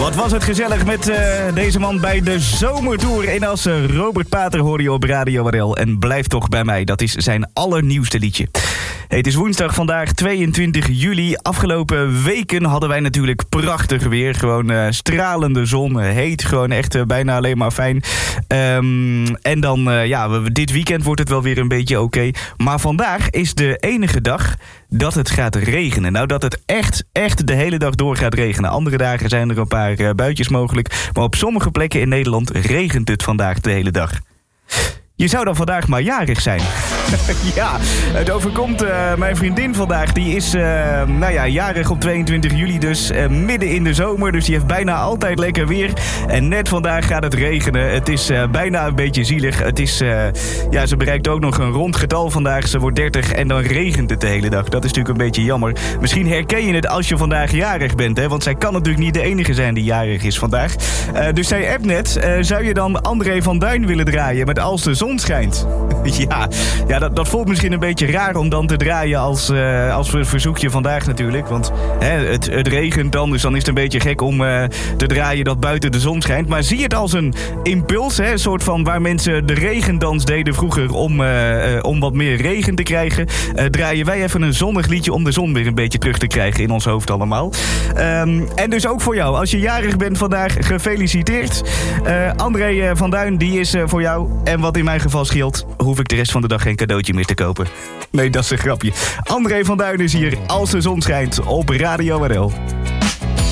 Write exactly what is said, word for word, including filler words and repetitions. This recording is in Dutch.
Wat was het gezellig met uh, deze man bij de Zomertour in Assen. Robert Pater hoorde je op Radio R L. En Blijf toch bij mij, dat is zijn allernieuwste liedje. Hey, het is woensdag vandaag, tweeëntwintig juli. Afgelopen weken hadden wij natuurlijk prachtig weer. Gewoon uh, stralende zon, heet, gewoon echt uh, bijna alleen maar fijn. Um, en dan, uh, ja, dit weekend wordt het wel weer een beetje oké. Okay. Maar vandaag is de enige dag dat het gaat regenen. Nou, dat het echt, echt de hele dag door gaat regenen. Andere dagen zijn er een paar uh, buitjes mogelijk. Maar op sommige plekken in Nederland regent het vandaag de hele dag. Je zou dan vandaag maar jarig zijn. Ja, het overkomt uh, mijn vriendin vandaag. Die is uh, nou ja, jarig op tweeëntwintig juli dus. Uh, midden in de zomer, dus die heeft bijna altijd lekker weer. En net vandaag gaat het regenen. Het is uh, bijna een beetje zielig. Het is, uh, ja, ze bereikt ook nog een rond getal vandaag. Ze wordt dertig en dan regent het de hele dag. Dat is natuurlijk een beetje jammer. Misschien herken je het als je vandaag jarig bent, hè? Want zij kan natuurlijk niet de enige zijn die jarig is vandaag. Uh, dus zij appt net, uh, zou je dan André van Duin willen draaien met Als de zon schijnt? ja, ja dat, dat voelt misschien een beetje raar om dan te draaien als, uh, als verzoekje vandaag natuurlijk. Want hè, het, het regent dan, dus dan is het een beetje gek om uh, te draaien dat buiten de zon schijnt. Maar zie het als een impuls, hè, een soort van waar mensen de regendans deden vroeger om, uh, uh, om wat meer regen te krijgen. Uh, draaien wij even een zonnig liedje om de zon weer een beetje terug te krijgen in ons hoofd allemaal. Um, en dus ook voor jou, als je jarig bent vandaag, gefeliciteerd. Uh, André van Duin, die is uh, voor jou. En wat in mijn geval scheelt, hoef ik de rest van de dag geen cadeautje meer te kopen. Nee, dat is een grapje. André van Duin is hier, Als de zon schijnt, op Radio R L.